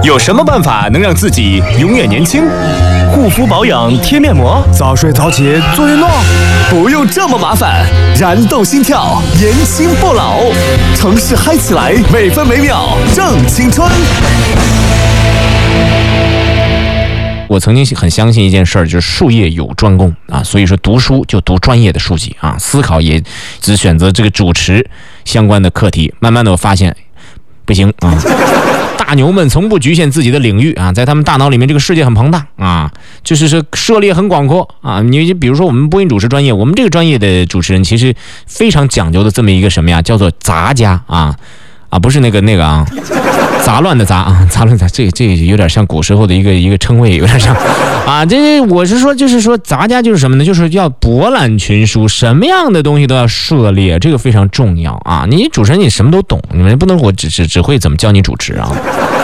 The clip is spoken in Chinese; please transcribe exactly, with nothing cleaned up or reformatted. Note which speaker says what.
Speaker 1: 有什么办法能让自己永远年轻？
Speaker 2: 护肤保养贴面膜，
Speaker 3: 早睡早起做运动，
Speaker 1: 不用这么麻烦，燃动心跳，年轻不老，城市嗨起来，每分每秒正青春。
Speaker 4: 我曾经很相信一件事儿，就是术业有专攻啊，所以说读书就读专业的书籍啊，思考也只选择这个主持相关的课题。慢慢的我发现不行啊，大牛们从不局限自己的领域啊，在他们大脑里面这个世界很庞大啊，就是说涉猎很广阔啊。你比如说我们播音主持专业，我们这个专业的主持人其实非常讲究的这么一个什么呀，叫做杂家啊啊，不是那个那个啊。杂乱的杂啊，杂乱杂，这这有点像古时候的一个一个称谓，有点像啊。这我是说，就是说杂家就是什么呢？就是要博览群书，什么样的东西都要涉猎，这个非常重要啊。你主持人你什么都懂，你们不能我只只只会怎么教你主持啊。